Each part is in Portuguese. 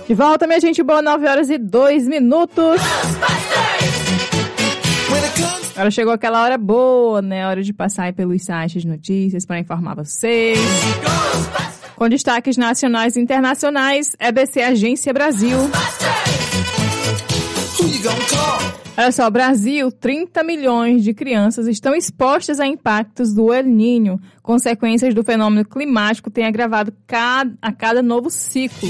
De volta, minha gente boa, 9h02. Agora chegou aquela hora boa, né? Hora de passar aí pelos sites de notícias para informar vocês. Com destaques nacionais e internacionais, EBC Agência Brasil. Olha só, Brasil, 30 milhões de crianças estão expostas a impactos do El Niño. Consequências do fenômeno climático têm agravado a cada novo ciclo.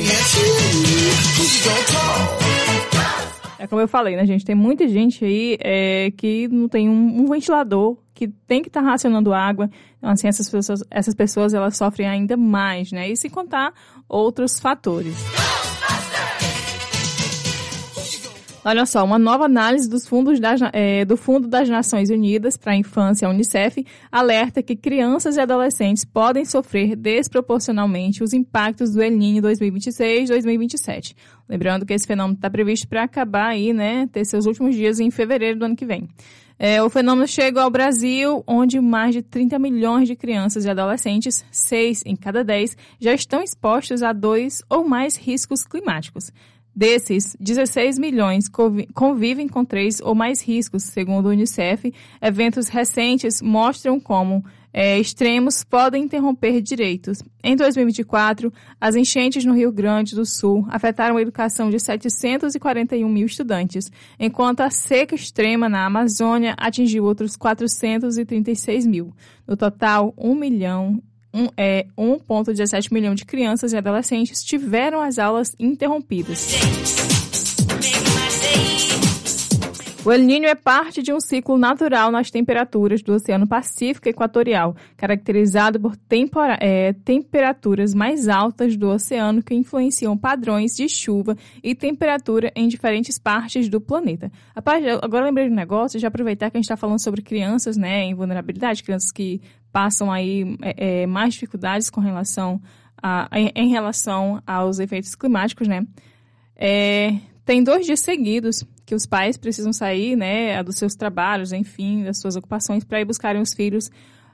É como eu falei, né, gente? Tem muita gente aí que não tem um ventilador, que tem que estar racionando água. Então, assim, essas pessoas elas sofrem ainda mais, né? E sem contar outros fatores. Olha só, uma nova análise do Fundo das Nações Unidas para a Infância, a Unicef, alerta que crianças e adolescentes podem sofrer desproporcionalmente os impactos do El Niño 2026-2027. Lembrando que esse fenômeno está previsto para acabar aí, né, ter seus últimos dias em fevereiro do ano que vem. O fenômeno chegou ao Brasil, onde mais de 30 milhões de crianças e adolescentes, 6 em cada 10, já estão expostos a 2 ou mais riscos climáticos. Desses, 16 milhões convivem com 3 ou mais riscos, segundo o Unicef. Eventos recentes mostram como extremos podem interromper direitos. Em 2024, as enchentes no Rio Grande do Sul afetaram a educação de 741 mil estudantes, enquanto a seca extrema na Amazônia atingiu outros 436 mil. No total, 1,17 milhão de crianças e adolescentes tiveram as aulas interrompidas. O El Niño é parte de um ciclo natural nas temperaturas do Oceano Pacífico Equatorial, caracterizado por temperaturas mais altas do oceano que influenciam padrões de chuva e temperatura em diferentes partes do planeta. Agora lembrei de um negócio, já aproveitar que a gente está falando sobre crianças, né, em vulnerabilidade, crianças que passam aí mais dificuldades em relação aos efeitos climáticos, né? Tem 2 dias seguidos que os pais precisam sair, né, dos seus trabalhos, enfim, das suas ocupações, para ir buscarem os filhos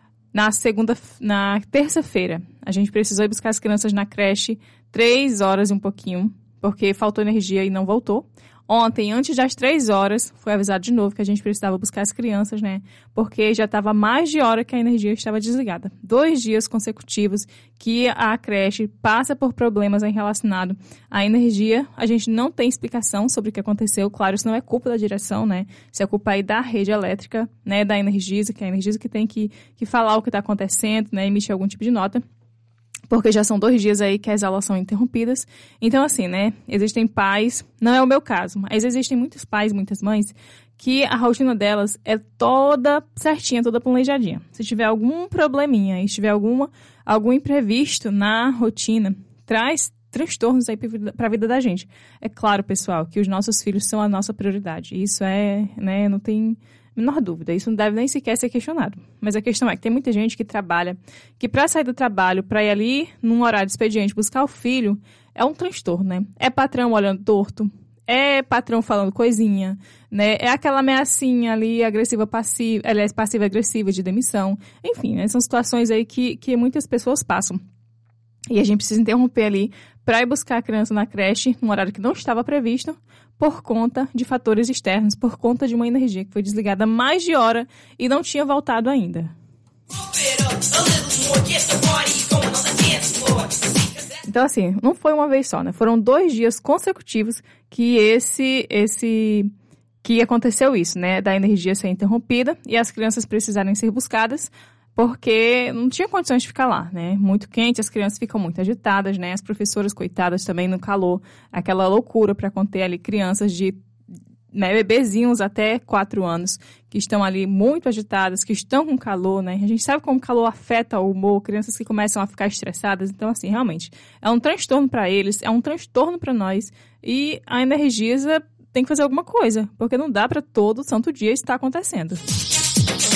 na terça-feira. A gente precisou ir buscar as crianças na creche 3 horas e um pouquinho, porque faltou energia e não voltou. Ontem, antes das 3 horas, foi avisado de novo que a gente precisava buscar as crianças, né? Porque já estava mais de hora que a energia estava desligada. 2 dias consecutivos que a creche passa por problemas relacionados à energia. A gente não tem explicação sobre o que aconteceu. Claro, isso não é culpa da direção, né? Isso é culpa aí da rede elétrica, né? Da Energisa, que é a Energisa que tem que falar o que está acontecendo, né? Emitir algum tipo de nota. Porque já são 2 dias aí que as aulas são interrompidas. Então, assim, né, existem pais, não é o meu caso, mas existem muitos pais, muitas mães, que a rotina delas é toda certinha, toda planejadinha. Se tiver algum probleminha, se tiver algum imprevisto na rotina, traz transtornos aí para a vida da gente. É claro, pessoal, que os nossos filhos são a nossa prioridade. Isso né, não tem menor dúvida, isso não deve nem sequer ser questionado. Mas a questão é que tem muita gente que trabalha, que para sair do trabalho, para ir ali num horário de expediente buscar o filho, é um transtorno, né? É patrão olhando torto, é patrão falando coisinha, né? É aquela ameaçinha ali, passiva-agressiva de demissão. Enfim, né? São situações aí que muitas pessoas passam. E a gente precisa interromper ali para ir buscar a criança na creche, num horário que não estava previsto, por conta de fatores externos, por conta de uma energia que foi desligada há mais de hora e não tinha voltado ainda. Então, assim, não foi uma vez só, né? Foram 2 dias consecutivos que que aconteceu isso, né? Da energia ser interrompida e as crianças precisarem ser buscadas, porque não tinha condições de ficar lá, né? Muito quente, as crianças ficam muito agitadas, né? As professoras, coitadas, também no calor, aquela loucura para conter ali crianças de bebezinhos até 4 anos, que estão ali muito agitadas, que estão com calor, né? A gente sabe como o calor afeta o humor, crianças que começam a ficar estressadas. Então, assim, realmente, é um transtorno para eles, é um transtorno para nós, e a Energisa tem que fazer alguma coisa, porque não dá para todo santo dia estar acontecendo.